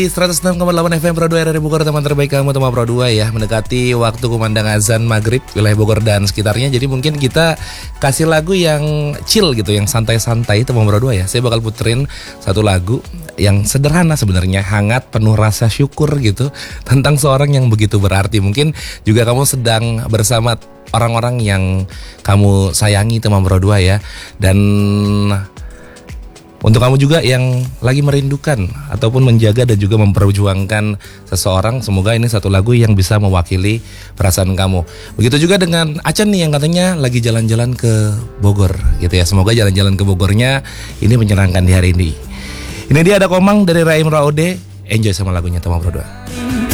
106,8 FM Pro 2 RRI Bogor, teman terbaik kamu, teman Pro 2 ya. Mendekati waktu kumandang azan maghrib wilayah Bogor dan sekitarnya. Jadi mungkin kita kasih lagu yang chill gitu, yang santai-santai, teman Pro 2 ya. Saya bakal puterin satu lagu yang sederhana sebenarnya, hangat, penuh rasa syukur gitu, tentang seorang yang begitu berarti. Mungkin juga kamu sedang bersama orang-orang yang kamu sayangi, teman Pro 2 ya. Dan untuk kamu juga yang lagi merindukan ataupun menjaga dan juga memperjuangkan seseorang, semoga ini satu lagu yang bisa mewakili perasaan kamu. Begitu juga dengan Acan nih yang katanya lagi jalan-jalan ke Bogor gitu ya. Semoga jalan-jalan ke Bogornya ini menyenangkan di hari ini. Ini dia ada Komang dari Raim Raude. Enjoy sama lagunya, teman Pro 2.